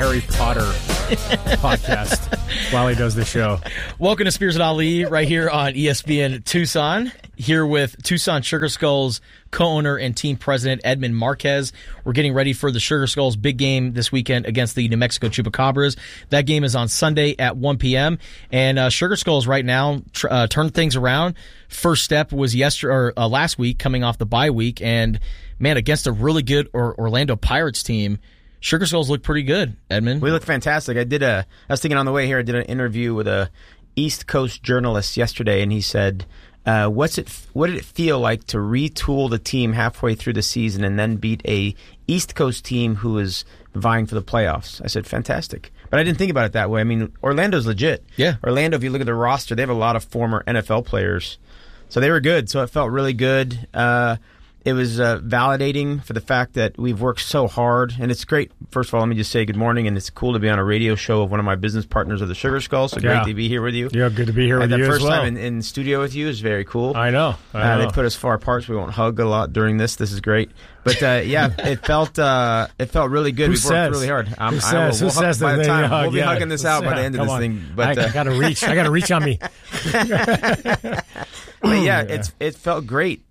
Harry Potter podcast while he does the show. Welcome to Spears and Ali right here on ESPN Tucson. Here with Tucson Sugar Skulls co-owner and team president Edmond Marquez. We're getting ready for the Sugar Skulls big game this weekend against the New Mexico Chupacabras. That game is on Sunday at 1 p.m. And Sugar Skulls right now turned things around. First step was last week, coming off the bye week, and man, against a really good Orlando Pirates team, Sugar Skulls look pretty good, Edmond. We look fantastic. I was thinking on the way here, I did an interview with a East Coast journalist yesterday, and he said, what did it feel like to retool the team halfway through the season and then beat a East Coast team who is vying for the playoffs? I said, fantastic. But I didn't think about it that way. I mean, Orlando's legit. Yeah. Orlando, if you look at the roster, they have a lot of former NFL players. So they were good. So it felt really good. It was validating for the fact that we've worked so hard, and it's great. First of all, let me just say good morning, and it's cool to be on a radio show of one of my business partners of the Sugar Skulls. So great to be here with you. Yeah, good to be here with you as well. The first time in studio with you is very cool. I know. They put us far apart, so we won't hug a lot during this. This is great. But yeah, it felt really good. We've worked really hard. Who says by the time hug? We'll be hugging this out by the end of this thing. But I gotta reach. I gotta reach on me. But yeah, it felt great.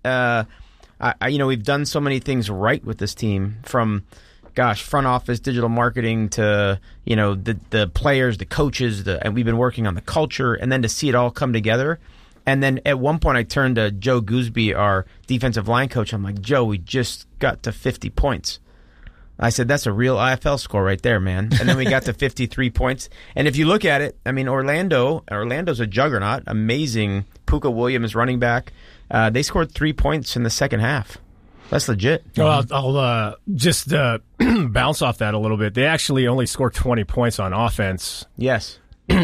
We've done so many things right with this team, from front office, digital marketing to, the players, the coaches, and we've been working on the culture, and then to see it all come together. And then at one point I turned to Joe Gooseby, our defensive line coach. I'm like, Joe, we just got to 50 points. I said, that's a real IFL score right there, man. And then we got to 53 points. And if you look at it, I mean, Orlando's a juggernaut. Amazing. Puka Williams running back. They scored 3 points in the second half. That's legit. Well, I'll just bounce off that a little bit. They actually only scored 20 points on offense. Yes.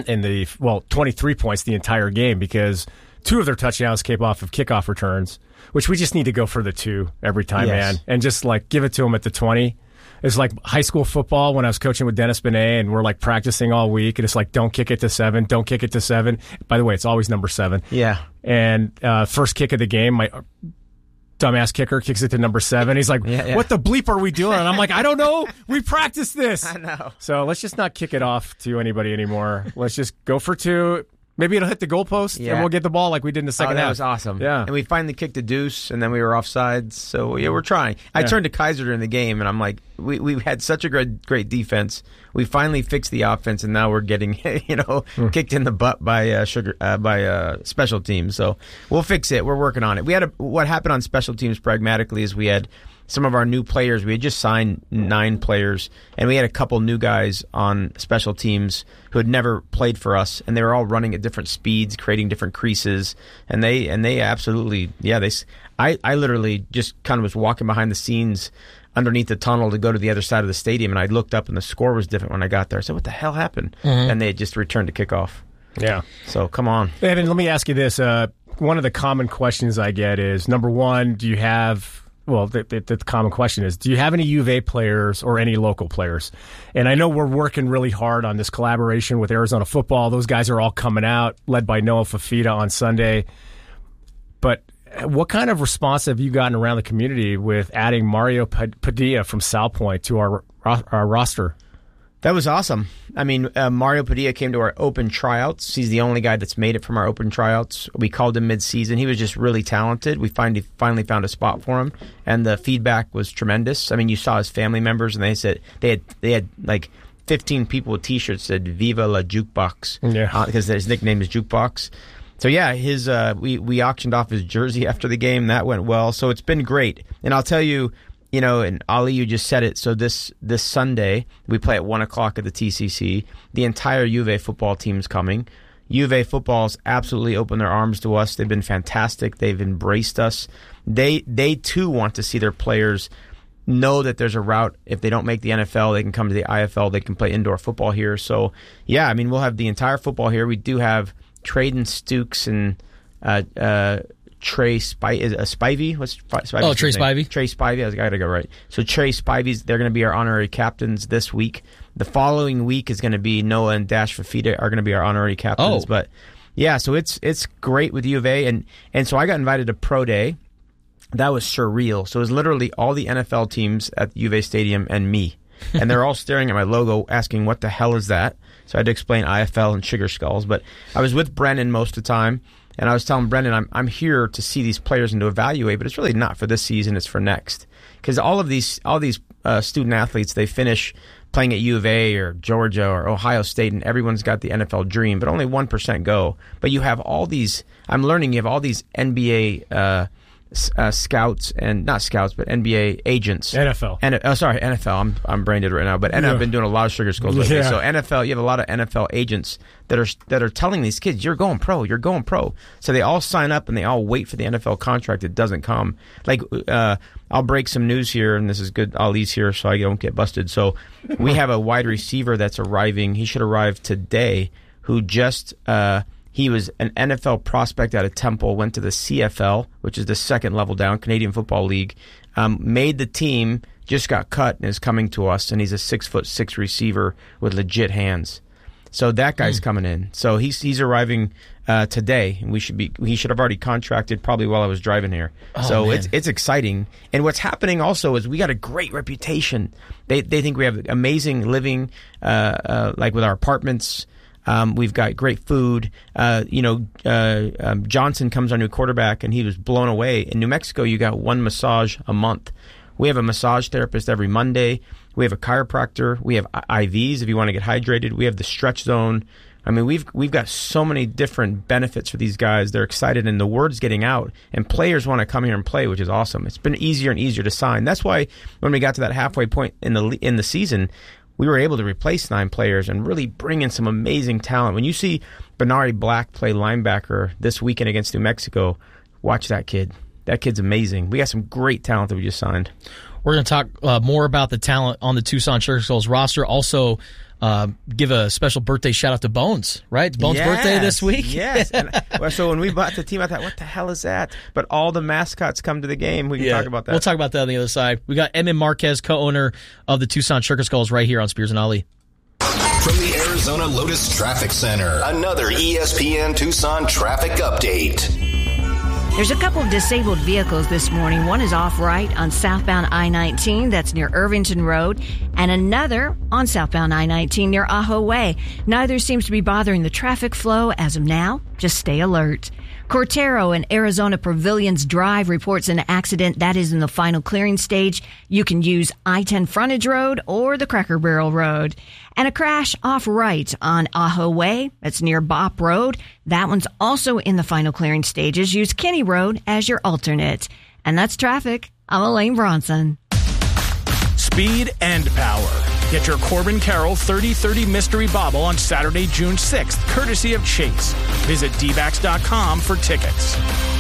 23 points the entire game, because 2 of their touchdowns came off of kickoff returns, which we just need to go for the 2 every time, man. And just, give it to them at the 20. It's like high school football when I was coaching with Dennis Benet, and we're, practicing all week, and it's like, don't kick it to 7, don't kick it to 7. By the way, it's always number 7. Yeah. And first kick of the game, my dumbass kicker kicks it to number 7. He's like, what the bleep are we doing? And I'm like, I don't know. We practiced this. I know. So let's just not kick it off to anybody anymore. Let's just go for 2. Maybe it'll hit the goalpost, and we'll get the ball like we did in the second half. That was awesome. Yeah. And we finally kicked a deuce, and then we were offsides. So, yeah, we're trying. I turned to Kaiser during the game, and I'm like, we had such a great defense. We finally fixed the offense, and now we're getting, kicked in the butt by special teams. So we'll fix it. We're working on it. What happened on special teams pragmatically is we had some of our new players. We had just signed 9 players, and we had a couple new guys on special teams who had never played for us, and they were all running at different speeds, creating different creases, and they absolutely, I literally just kind of was walking behind the scenes underneath the tunnel to go to the other side of the stadium, and I looked up, and the score was different when I got there. I said, what the hell happened? Mm-hmm. And they had just returned to kickoff. Yeah. So, come on. Evan, let me ask you this. One of the common questions I get is, number one, do you have... Well, the common question is, do you have any U of A players or any local players? And I know we're working really hard on this collaboration with Arizona football. Those guys are all coming out, led by Noah Fafita on Sunday. But what kind of response have you gotten around the community with adding Mario Padilla from Salpointe to our roster? That was awesome. I mean, Mario Padilla came to our open tryouts. He's the only guy that's made it from our open tryouts. We called him mid-season. He was just really talented. We finally found a spot for him, and the feedback was tremendous. I mean, you saw his family members, and they said they had 15 people with T-shirts that said "Viva la Jukebox," because his nickname is Jukebox. So yeah, we auctioned off his jersey after the game. That went well. So it's been great, and I'll tell you. And Ali, you just said it. So this Sunday, we play at 1 o'clock at the TCC. The entire U of A football team's coming. U of A football's absolutely opened their arms to us. They've been fantastic. They've embraced us. They too want to see their players know that there's a route. If they don't make the NFL, they can come to the IFL. They can play indoor football here. So, yeah, I mean, we'll have the entire football here. We do have Traden Stukes and Trey Spivey. What's Spivey? Oh, Trey Spivey. Trey Spivey. I got to go right. So Trey Spivey's. They're going to be our honorary captains this week. The following week is going to be Noah and Dash Fafita are going to be our honorary captains. Oh. But yeah, so it's great with U of A, and so I got invited to Pro Day. That was surreal. So it was literally all the NFL teams at U of A Stadium and me. and they're all staring at my logo, asking, what the hell is that? So I had to explain IFL and Sugar Skulls. But I was with Brennan most of the time, and I was telling Brendan, I'm here to see these players and to evaluate, but it's really not for this season, it's for next. Because all these student athletes, they finish playing at U of A or Georgia or Ohio State, and everyone's got the NFL dream, but only 1% go. But you have all these, I'm learning, you have all these NBA scouts, and not scouts, but NBA agents. NFL. NFL. I'm brain dead right now, but I've been doing a lot of Sugar Skulls lately. So NFL, you have a lot of NFL agents that are telling these kids, you're going pro. So they all sign up and they all wait for the NFL contract. It doesn't come. Like, I'll break some news here, and this is good. Ali's here, so I don't get busted. So we have a wide receiver that's arriving. He should arrive today, who just he was an NFL prospect out of Temple, went to the CFL, which is the second level down, Canadian Football League, made the team, just got cut, and is coming to us, and he's a 6'6" receiver with legit hands. So that guy's coming in. So he's arriving today, and he should have already contracted probably while I was driving here. It's exciting. And what's happening also is we got a great reputation. They think we have amazing living, like with our apartments. We've got great food. Johnson comes, our new quarterback, and he was blown away. In New Mexico, you got one massage a month. We have a massage therapist every Monday. We have a chiropractor. We have IVs if you want to get hydrated. We have the stretch zone. I mean, we've got so many different benefits for these guys. They're excited, and the word's getting out, and players want to come here and play, which is awesome. It's been easier and easier to sign. That's why when we got to that halfway point in the season, we were able to replace 9 players and really bring in some amazing talent. When you see Benari Black play linebacker this weekend against New Mexico, watch that kid. That kid's amazing. We got some great talent that we just signed. We're going to talk more about the talent on the Tucson Sugar Skulls roster. Also, give a special birthday shout out to Bones, right? It's Bones' birthday this week. Yes. So when we bought the team, I thought, what the hell is that? But all the mascots come to the game. We can talk about that. We'll talk about that on the other side. We got Edmund Marquez, co-owner of the Tucson Sugar Skulls, right here on Spears and Ali. From the Arizona Lotus Traffic Center, another ESPN Tucson traffic update. There's a couple of disabled vehicles this morning. One is off right on southbound I-19, that's near Irvington Road, and another on southbound I-19 near Ajo Way. Neither seems to be bothering the traffic flow as of now. Just stay alert. Cortero and Arizona Pavilions Drive reports an accident that is in the final clearing stage. You can use I-10 Frontage Road or the Cracker Barrel Road. And a crash off right on Ajo Way, that's near Bop Road. That one's also in the final clearing stages. Use Kinney Road as your alternate. And that's traffic. I'm Elaine Bronson. Speed and power. Get your Corbin Carroll 30-30 Mystery Bobble on Saturday, June 6th, courtesy of Chase. Visit dbacks.com for tickets.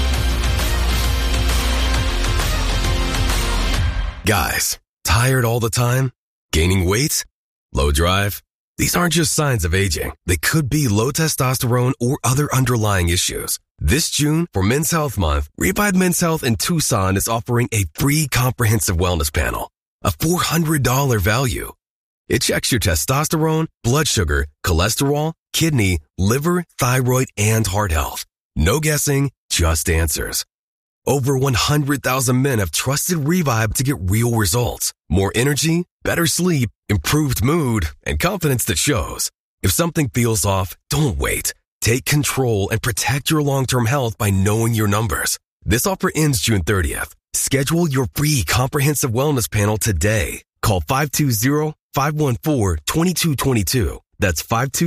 Guys, tired all the time? Gaining weight? Low drive? These aren't just signs of aging. They could be low testosterone or other underlying issues. This June, for Men's Health Month, Revive Men's Health in Tucson is offering a free comprehensive wellness panel, a $400 value. It checks your testosterone, blood sugar, cholesterol, kidney, liver, thyroid, and heart health. No guessing, just answers. Over 100,000 men have trusted Revive to get real results. More energy, better sleep, improved mood, and confidence that shows. If something feels off, don't wait. Take control and protect your long-term health by knowing your numbers. This offer ends June 30th. Schedule your free comprehensive wellness panel today. Call 520-514-2222. That's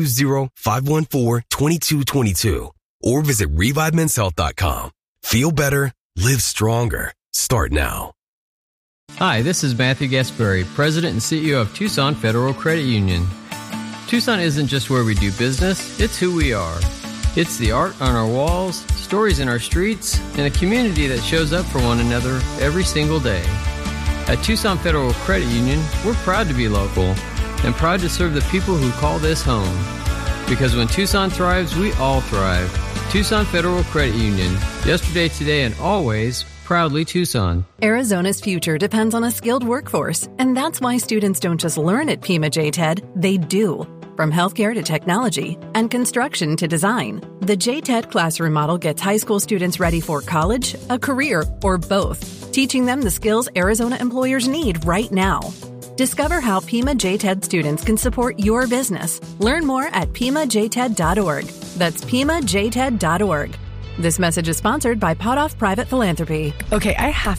520-514-2222. Or visit ReviveMen'sHealth.com. Feel better, live stronger. Start now. Hi, this is Matthew Gasparri, President and CEO of Tucson Federal Credit Union. Tucson isn't just where we do business, it's who we are. It's the art on our walls, stories in our streets, and a community that shows up for one another every single day. At Tucson Federal Credit Union, we're proud to be local and proud to serve the people who call this home. Because when Tucson thrives, we all thrive. Tucson Federal Credit Union. Yesterday, today, and always, proudly Tucson. Arizona's future depends on a skilled workforce, and that's why students don't just learn at Pima JTED, they do. From healthcare to technology and construction to design, the JTED classroom model gets high school students ready for college, a career, or both, teaching them the skills Arizona employers need right now. Discover how Pima JTED students can support your business. Learn more at PimaJTED.org. That's PimaJTED.org. This message is sponsored by Potoff Private Philanthropy. Okay, I have